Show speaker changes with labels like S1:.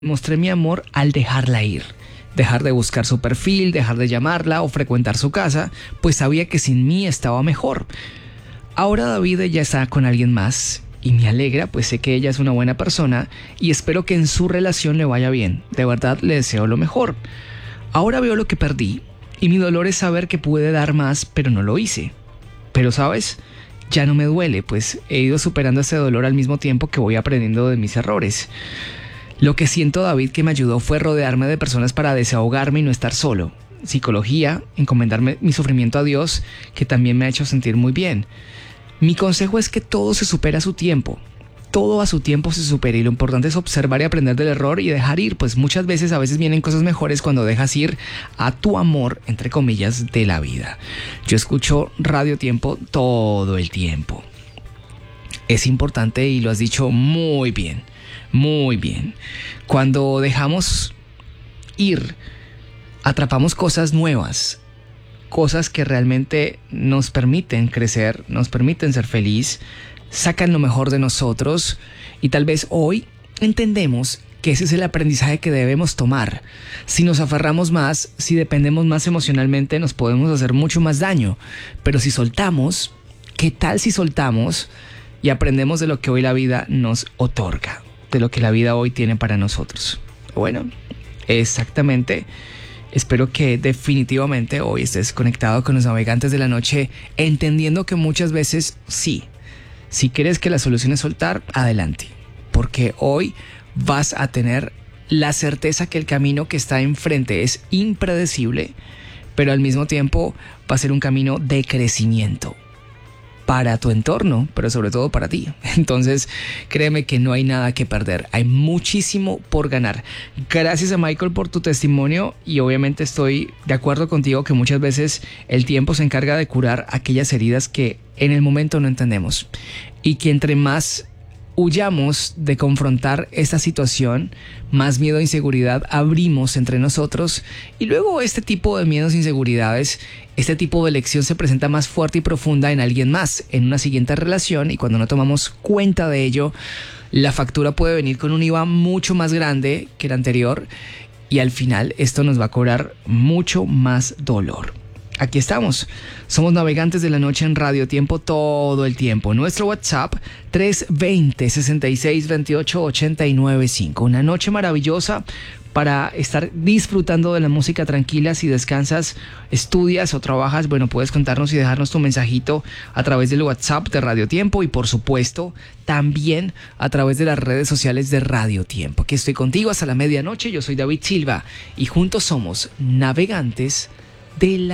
S1: Mostré mi amor al dejarla ir. Dejar de buscar su perfil, dejar de llamarla o frecuentar su casa, pues sabía que sin mí estaba mejor. Ahora David ya está con alguien más y me alegra, pues sé que ella es una buena persona y espero que en su relación le vaya bien. De verdad le deseo lo mejor. Ahora veo lo que perdí y mi dolor es saber que pude dar más, pero no lo hice. Pero ¿sabes? Ya no me duele, pues he ido superando ese dolor al mismo tiempo que voy aprendiendo de mis errores. Lo que siento, David, que me ayudó fue rodearme de personas para desahogarme y no estar solo. Psicología, encomendarme mi sufrimiento a Dios, que también me ha hecho sentir muy bien. Mi consejo es que todo se supera a su tiempo. Todo a su tiempo se supera y lo importante es observar y aprender del error y dejar ir, pues muchas veces, a veces vienen cosas mejores cuando dejas ir a tu amor, entre comillas, de la vida. Yo escucho Radio Tiempo todo el tiempo. Es importante y lo has dicho muy bien. Muy bien. Cuando dejamos ir, atrapamos cosas nuevas, cosas que realmente nos permiten crecer, nos permiten ser feliz, sacan lo mejor de nosotros y tal vez hoy entendemos que ese es el aprendizaje que debemos tomar. Si nos aferramos más, si dependemos más emocionalmente, nos podemos hacer mucho más daño. Pero si soltamos, ¿qué tal si soltamos y aprendemos de lo que hoy la vida nos otorga? De lo que la vida hoy tiene para nosotros. Bueno, exactamente. Espero que definitivamente hoy estés conectado con los navegantes de la noche, entendiendo que muchas veces sí. Si crees que la solución es soltar, adelante. Porque hoy vas a tener la certeza que el camino que está enfrente es impredecible, pero al mismo tiempo va a ser un camino de crecimiento. Para tu entorno, pero sobre todo para ti. Entonces, créeme que no hay nada que perder. Hay muchísimo por ganar. Gracias a Michael por tu testimonio y obviamente estoy de acuerdo contigo que muchas veces el tiempo se encarga de curar aquellas heridas que en el momento no entendemos. Y que entre más huyamos de confrontar esta situación, más miedo e inseguridad abrimos entre nosotros y luego este tipo de miedos e inseguridades, este tipo de lección se presenta más fuerte y profunda en alguien más, en una siguiente relación y cuando no tomamos cuenta de ello, la factura puede venir con un IVA mucho más grande que el anterior y al final esto nos va a cobrar mucho más dolor. Aquí estamos, somos navegantes de la noche en Radio Tiempo todo el tiempo. Nuestro WhatsApp 320-6628-895. Una noche maravillosa para estar disfrutando de la música tranquila. Si descansas, estudias o trabajas, bueno, puedes contarnos y dejarnos tu mensajito a través del WhatsApp de Radio Tiempo y por supuesto también a través de las redes sociales de Radio Tiempo. Aquí estoy contigo hasta la medianoche, yo soy David Silva y juntos somos navegantes de la